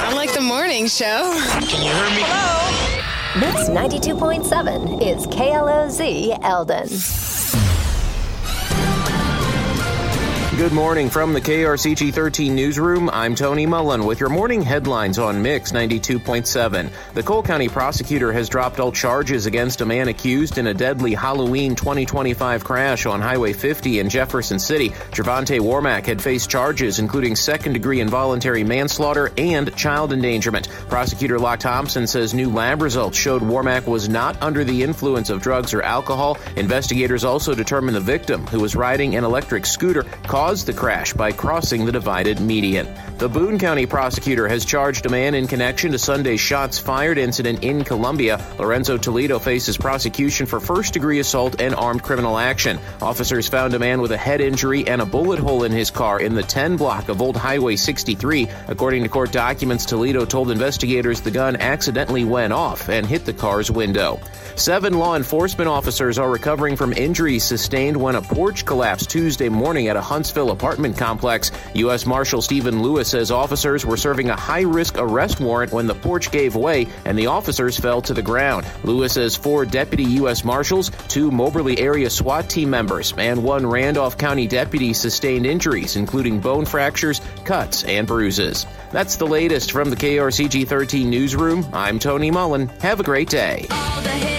sound like the morning show. Can you hear me? Hello? Mix 92.7 is KLOZ Eldon. Good morning from the KRCG 13 newsroom. I'm Tony Mullen with your morning headlines on Mix 92.7. The Cole County prosecutor has dropped all charges against a man accused in a deadly Halloween 2025 crash on Highway 50 in Jefferson City. Gervonta Warmack had faced charges including second-degree involuntary manslaughter and child endangerment. Prosecutor Locke Thompson says new lab results showed Warmack was not under the influence of drugs or alcohol. Investigators also determined the victim, who was riding an electric scooter, caused the crash by crossing the divided median. The Boone County prosecutor has charged a man in connection to Sunday's shots fired incident in Columbia. Lorenzo Toledo faces prosecution for first-degree assault and armed criminal action. Officers found a man with a head injury and a bullet hole in his car in the 10 block of Old Highway 63. According to court documents, Toledo told investigators the gun accidentally went off and hit the car's window. 7 law enforcement officers are recovering from injuries sustained when a porch collapsed Tuesday morning at a Huntsville apartment complex. U.S. Marshal Stephen Lewis says officers were serving a high-risk arrest warrant when the porch gave way and the officers fell to the ground. Lewis says 4 deputy U.S. Marshals, 2 Moberly area SWAT team members, and 1 Randolph County deputy sustained injuries, including bone fractures, cuts, and bruises. That's the latest from the KRCG 13 newsroom. I'm Tony Mullen. Have a great day.